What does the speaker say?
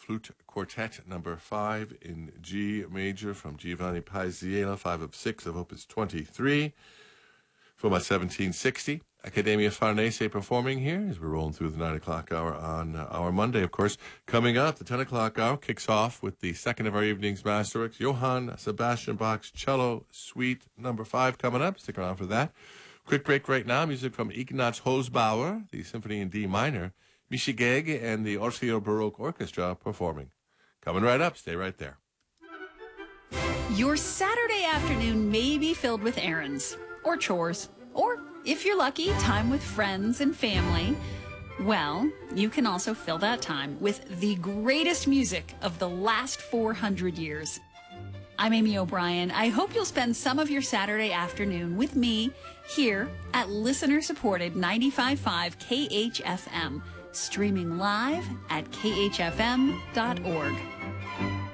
Flute Quartet number 5 in G major from Giovanni Paisiello, 5 of 6 of Opus 23 from my 1760. Accademia Farnese performing here as we're rolling through the 9 o'clock hour on our Monday, of course. Coming up, the 10 o'clock hour kicks off with the second of our evening's masterworks, Johann Sebastian Bach's Cello Suite number 5 coming up. Stick around for that. Quick break right now. Music from Ignaz Hosbauer, the Symphony in D minor, Misha Gege, and the Orfeo Baroque Orchestra performing. Coming right up. Stay right there. Your Saturday afternoon may be filled with errands or chores, or if you're lucky, time with friends and family. Well, you can also fill that time with the greatest music of the last 400 years. I'm Amy O'Brien. I hope you'll spend some of your Saturday afternoon with me here at listener-supported 95.5 KHFM, streaming live at khfm.org.